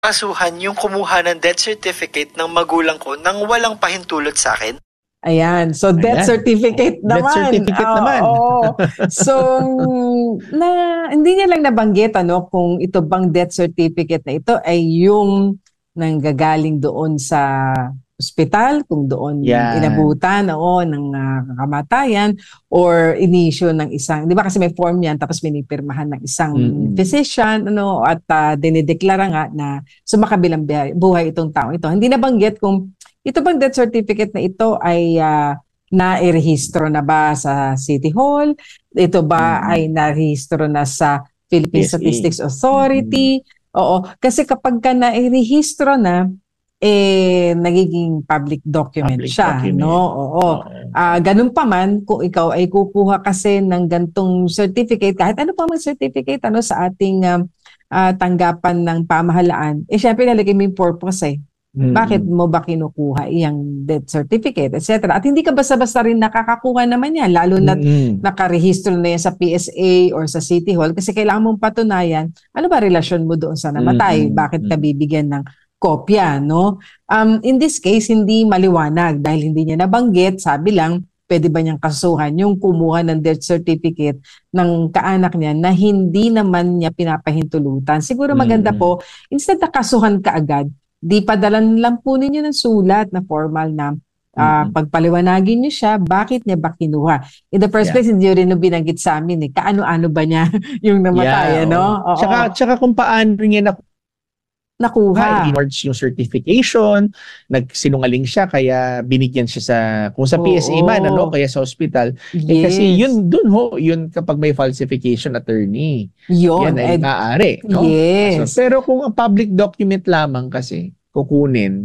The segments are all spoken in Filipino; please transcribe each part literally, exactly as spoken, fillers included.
Kasuhan yung kumuha ng death certificate ng magulang ko nang walang pahintulot sa akin. Ayan. So, death Ayan. certificate Death naman. certificate Oo, naman. oo. So, na, hindi niya lang nabanggit ano, kung ito bang death certificate na ito ay yung nanggagaling doon sa ospital, kung doon Yan. inabutan oo, ng uh, kamatayan or inisyo ng isang, di ba kasi may form yan tapos minipirmahan ng isang Mm-mm. physician ano, at uh, dinideklara nga na sumakabilang buhay itong tao ito. Hindi nabanggit kung ito bang death certificate na ito ay uh, na-rehistro na ba sa City Hall? Ito ba Mm-hmm. ay na-rehistro na sa Philippine P S A. Statistics Authority? Mm-hmm. Oo. Kasi kapag ka na-rehistro na, eh, nagiging public document Public siya. document. No? Oo. Oo. Uh, ganun pa man, kung ikaw ay kukuha kasi ng gantong certificate, kahit ano pa mang certificate ano, sa ating um, uh, tanggapan ng pamahalaan, eh syempre nalagay mo yung purpose eh. Mm-hmm. Bakit mo ba kinukuha iyang death certificate, et cetera. At hindi ka basta-basta rin nakakakuha naman yan, lalo na Mm-hmm. nakarehistro na yan sa P S A or sa City Hall kasi kailangan mong patunayan ano ba relasyon mo doon sa namatay, Mm-hmm. bakit ka bibigyan ng kopya, no? Um, in this case, hindi maliwanag dahil hindi niya nabanggit, sabi lang, pwede ba niyang kasuhan yung kumuha ng death certificate ng kaanak niya na hindi naman niya pinapahintulutan. Siguro maganda Mm-hmm. po, instead na kasuhan ka agad, di padalan lang po ninyo ng sulat na formal na uh, Mm-hmm. pagpaliwanagin niyo siya, bakit niya ba kinuha? In the first Yeah. place, hindi rin yung binanggit sa amin eh. Kaano-ano ba niya yung namatay, Yeah, ano? Oo. Tsaka, tsaka kung paano niya na nakuha. Towards yung certification, nagsinungaling siya kaya binigyan siya sa kung sa P S A Oo. man ano kaya sa hospital. Yes. Eh kasi yun dun ho, yun kapag may falsification attorney. Yun. Yan ay Ed- maaari, no? Yes. So, pero kung ang public document lamang kasi kukunin,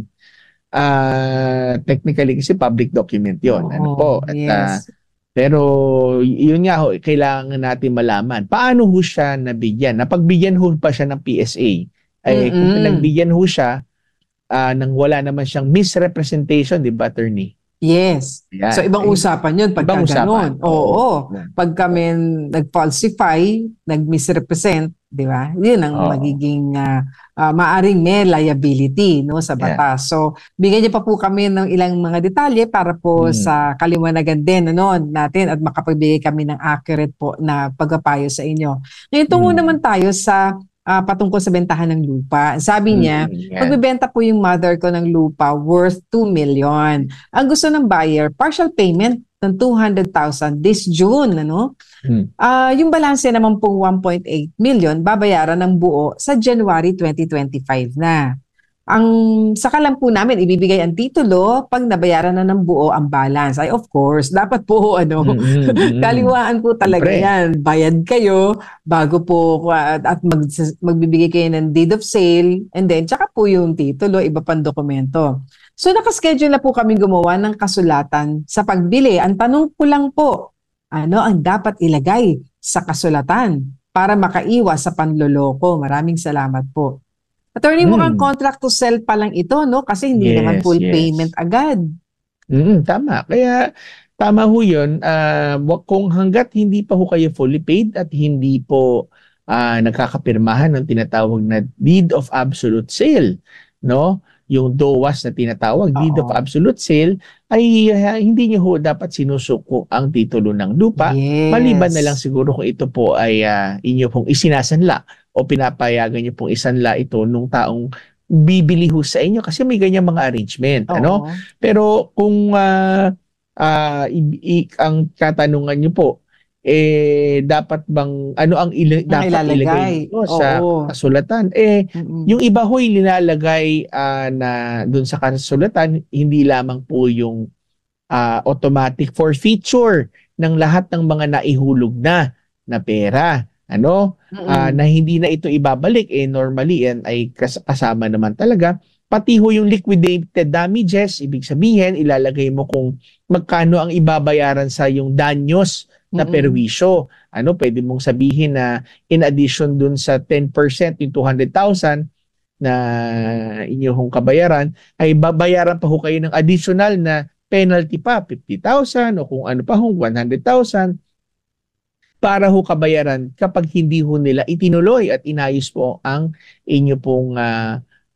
uh, technically kasi public document yun. Oo, ano po? At yes. uh, pero yun nga ho, kailangan natin malaman. Paano ho siya nabigyan? Napagbigyan ho pa siya ng P S A? Ay, kung Mm-mm. nagbigyan ho siya uh, nang wala naman siyang misrepresentation, di ba, attorney? Yes. Yan. So, ibang Ay, usapan yun pagka ibang usapan. ganun. Oo. Oo. Pag kami nag-falsify, nag-misrepresent, di ba? Yun ang Oo. magiging uh, uh, maaring may liability no, sa batas. So, bigyan niyo pa po kami ng ilang mga detalye para po Hmm. sa kaliwanagan din ano, natin at makapagbigay kami ng accurate po na pagpapayo sa inyo. Ngayon, tungo Hmm. naman tayo sa Uh, patungkol sa bentahan ng lupa. Sabi niya, Mm, yan. magbebenta po yung mother ko ng lupa worth two million. Ang gusto ng buyer, partial payment ng two hundred thousand this June. Ano? Hmm. Uh, yung balanse naman pong one point eight million, babayaran ng buo sa January twenty twenty-five na. Ang saka lang po namin ibibigay ang titulo pag nabayaran na ng buo ang balance. Ay of course, dapat po ano, Mm-hmm. kaliwaan po talaga Siyempre. yan. Bayad kayo bago po uh, at mag, magbibigay kayo ng deed of sale and then tsaka po yung titulo, iba pang dokumento. So nakaschedule na po kami gumawa ng kasulatan sa pagbili. Ang tanong ko lang po, ano ang dapat ilagay sa kasulatan para makaiwas sa panloloko? Maraming salamat po. Attorney, Hmm. mukhang contract to sell pa lang ito, no? Kasi hindi Yes, naman full yes. payment agad. Mm, tama. Kaya tama ho yun. Uh, kung hanggat hindi pa ho kayo fully paid at hindi po uh, nagkakapirmahan ng tinatawag na deed of absolute sale, no? Yung D O A S na tinatawag, Oo. deed of absolute sale, ay uh, hindi nyo ho dapat sinusuko ang titulo ng lupa. Yes. Maliban na lang siguro kung ito po ay uh, inyo pong isinasanla o pinapayagan nyo pong isanla ito nung taong bibili ho sa inyo kasi may ganyang mga arrangement. Oo. Ano? Pero kung uh, uh, i- i- ang katanungan nyo po, eh dapat bang ano ang ili- Ang dapat ilalagay. ilagay nyo sa Oo. kasulatan? Eh Mm-mm. yung iba ho'y linalagay uh, na doon sa kasulatan, hindi lamang po yung uh, automatic forfeiture ng lahat ng mga naihulog na na pera. Ano? Uh, na hindi na ito ibabalik. Eh normally yan ay kas- kasama naman talaga. Pati ho yung liquidated damages, ibig sabihin, ilalagay mo kung magkano ang ibabayaran sa yung danyos na Mm-mm. perwisyo. Ano, pwede mong sabihin na in addition dun sa ten percent, yung two hundred thousand na inyong kabayaran, ay babayaran pa ho kayo ng additional na penalty pa, fifty thousand o kung ano pa ho, one hundred thousand para ho kabayaran kapag hindi ho nila itinuloy at inayos po ang inyo pong uh,